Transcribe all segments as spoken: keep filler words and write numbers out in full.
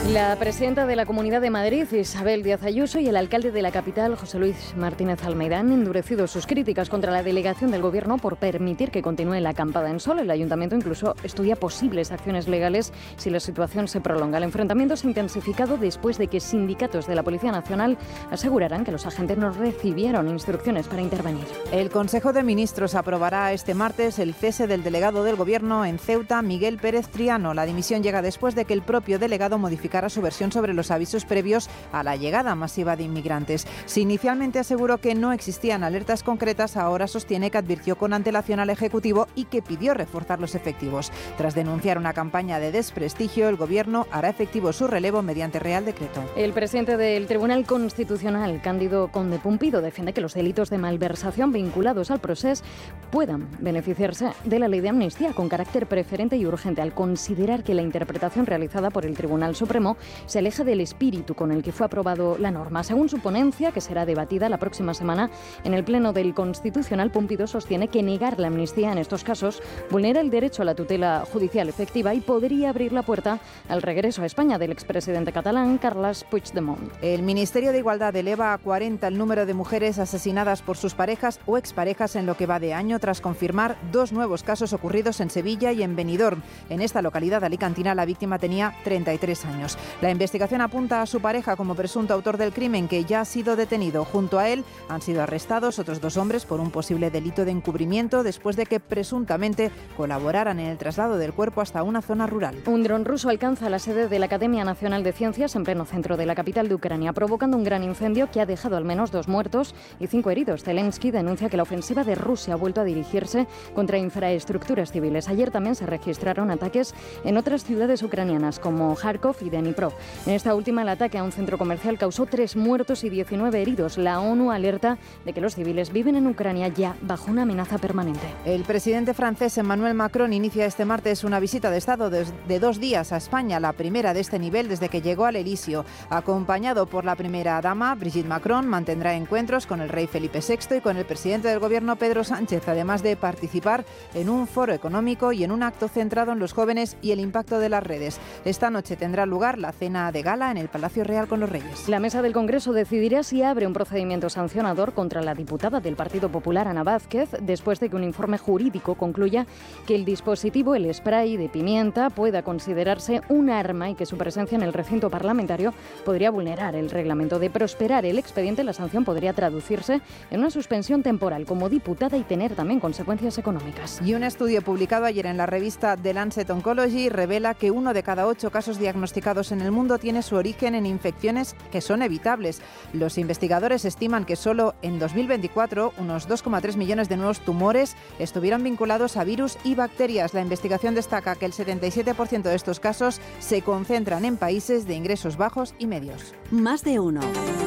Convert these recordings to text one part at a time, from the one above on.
La presidenta de la Comunidad de Madrid, Isabel Díaz Ayuso, y el alcalde de la capital, José Luis Martínez Almeida, han endurecido sus críticas contra la delegación del Gobierno por permitir que continúe la acampada en Sol. El Ayuntamiento incluso estudia posibles acciones legales si la situación se prolonga. El enfrentamiento se ha intensificado después de que sindicatos de la Policía Nacional aseguraran que los agentes no recibieron instrucciones para intervenir. El Consejo de Ministros aprobará este martes el cese del delegado del Gobierno en Ceuta, Miguel Pérez Triano. La dimisión llega después de que el propio delegado modificara su versión sobre los avisos previos a la llegada masiva de inmigrantes. Si inicialmente aseguró que no existían alertas concretas, ahora sostiene que advirtió con antelación al Ejecutivo y que pidió reforzar los efectivos. Tras denunciar una campaña de desprestigio, el Gobierno hará efectivo su relevo mediante Real Decreto. El presidente del Tribunal Constitucional, Cándido Conde Pumpido, defiende que los delitos de malversación vinculados al Procés puedan beneficiarse de la ley de amnistía con carácter preferente y urgente, al considerar que la interpretación realizada por el Tribunal Supremo se aleja del espíritu con el que fue aprobado la norma. Según su ponencia, que será debatida la próxima semana en el Pleno del Constitucional, Pumpido sostiene que negar la amnistía en estos casos vulnera el derecho a la tutela judicial efectiva y podría abrir la puerta al regreso a España del expresidente catalán Carles Puigdemont. El Ministerio de Igualdad eleva a cuarenta el número de mujeres asesinadas por sus parejas o exparejas en lo que va de año, tras confirmar dos nuevos casos ocurridos en Sevilla y en Benidorm. En esta localidad alicantina la víctima tenía treinta y tres años. La investigación apunta a su pareja como presunto autor del crimen, que ya ha sido detenido. Junto a él han sido arrestados otros dos hombres por un posible delito de encubrimiento después de que presuntamente colaboraran en el traslado del cuerpo hasta una zona rural. Un dron ruso alcanza la sede de la Academia Nacional de Ciencias en pleno centro de la capital de Ucrania, provocando un gran incendio que ha dejado al menos dos muertos y cinco heridos. Zelensky denuncia que la ofensiva de Rusia ha vuelto a dirigirse contra infraestructuras civiles. Ayer también se registraron ataques en otras ciudades ucranianas como Kharkov y Dnipro. En esta última, el ataque a un centro comercial causó tres muertos y diecinueve heridos. La ONU alerta de que los civiles viven en Ucrania ya bajo una amenaza permanente. El presidente francés Emmanuel Macron inicia este martes una visita de Estado de, de dos días a España, la primera de este nivel desde que llegó al Elíseo. Acompañado por la primera dama, Brigitte Macron, mantendrá encuentros con el rey Felipe sexto y con el presidente del Gobierno, Pedro Sánchez, además de participar en un foro económico y en un acto centrado en los jóvenes y el impacto de las redes. Esta noche tendrá lugar la cena de gala en el Palacio Real con los Reyes. La mesa del Congreso decidirá si abre un procedimiento sancionador contra la diputada del Partido Popular, Ana Vázquez, después de que un informe jurídico concluya que el dispositivo, el spray de pimienta, pueda considerarse un arma y que su presencia en el recinto parlamentario podría vulnerar el reglamento. De prosperar el expediente, la sanción podría traducirse en una suspensión temporal como diputada y tener también consecuencias económicas. Y un estudio publicado ayer en la revista The Lancet Oncology revela que uno de cada ocho casos diagnosticados en el mundo tiene su origen en infecciones que son evitables. Los investigadores estiman que solo en dos mil veinticuatro unos dos coma tres millones de nuevos tumores estuvieron vinculados a virus y bacterias. La investigación destaca que el setenta y siete por ciento de estos casos se concentran en países de ingresos bajos y medios. Más de uno.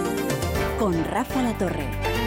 Con Rafa La Torre.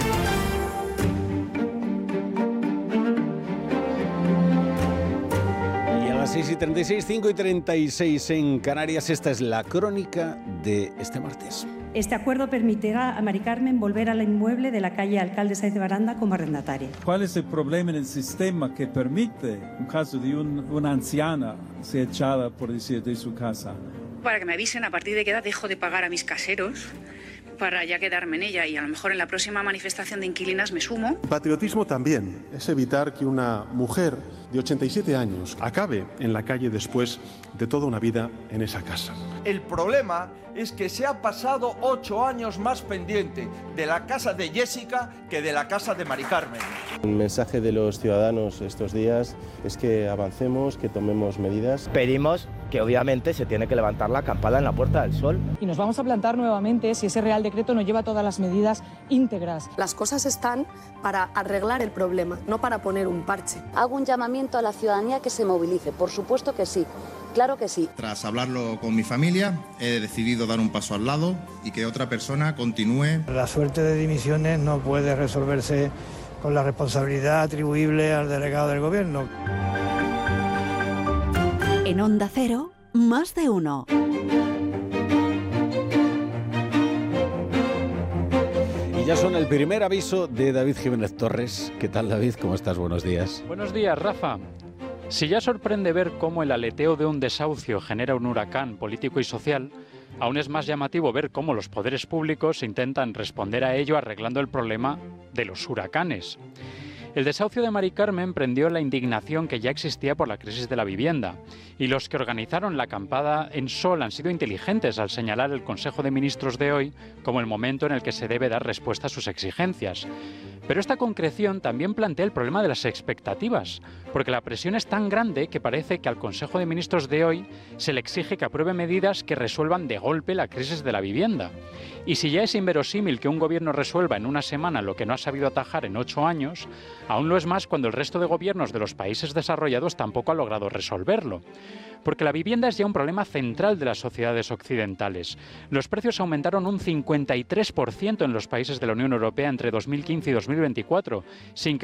seis y treinta y seis, cinco y treinta y seis en Canarias. Esta es la crónica de este martes. Este acuerdo permitirá a Mari Carmen volver al inmueble de la calle Alcalde Sáenz de Baranda como arrendataria. ¿Cuál es el problema en el sistema que permite, en caso de un, una anciana ser echada, por decir, de su casa? Para que me avisen a partir de qué edad dejo de pagar a mis caseros, para ya quedarme en ella, y a lo mejor en la próxima manifestación de inquilinas me sumo. Patriotismo también es evitar que una mujer de ochenta y siete años acabe en la calle después de toda una vida en esa casa. El problema es que se ha pasado ocho años más pendiente de la casa de Jessica que de la casa de Mari Carmen. El mensaje de los ciudadanos estos días es que avancemos, que tomemos medidas. Pedimos que obviamente se tiene que levantar la campana en la Puerta del Sol. Y nos vamos a plantar nuevamente si ese Real Decreto no lleva todas las medidas íntegras. Las cosas están para arreglar el problema, no para poner un parche. Hago un llamamiento a la ciudadanía que se movilice, por supuesto que sí. Claro que sí. Tras hablarlo con mi familia, he decidido dar un paso al lado y que otra persona continúe. La suerte de dimisiones no puede resolverse con la responsabilidad atribuible al delegado del Gobierno. En Onda Cero, más de uno. Y ya son el primer aviso de David Jiménez Torres. ¿Qué tal, David? ¿Cómo estás? Buenos días. Buenos días, Rafa. Si ya sorprende ver cómo el aleteo de un desahucio genera un huracán político y social, Aún es más llamativo ver cómo los poderes públicos intentan responder a ello arreglando el problema de los huracanes. El desahucio de Mari Carmen prendió la indignación que ya existía por la crisis de la vivienda, y los que organizaron la acampada en Sol han sido inteligentes al señalar el Consejo de Ministros de hoy como el momento en el que se debe dar respuesta a sus exigencias. Pero esta concreción también plantea el problema de las expectativas, porque la presión es tan grande que parece que al Consejo de Ministros de hoy se le exige que apruebe medidas que resuelvan de golpe la crisis de la vivienda. Y si ya es inverosímil que un gobierno resuelva en una semana lo que no ha sabido atajar en ocho años, aún lo es más cuando el resto de gobiernos de los países desarrollados tampoco ha logrado resolverlo. Porque la vivienda es ya un problema central de las sociedades occidentales. Los precios aumentaron un cincuenta y tres por ciento en los países de la Unión Europea entre dos mil quince y dos mil veinticuatro, sin que